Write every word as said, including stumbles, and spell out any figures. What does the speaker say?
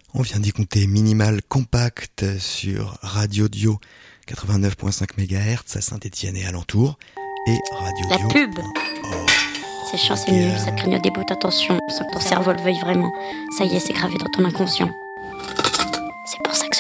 On vient d'écouter Minimal Compact sur Radio Dio quatre-vingt-neuf virgule cinq mégahertz à Saint-Étienne et alentour. Et Radio La Dio. pub Oh, C'est chiant, c'est nul, ça grignote des bouts, attention, sans que ton cerveau le veuille vraiment. Ça y est, c'est gravé dans ton inconscient. C'est pour ça que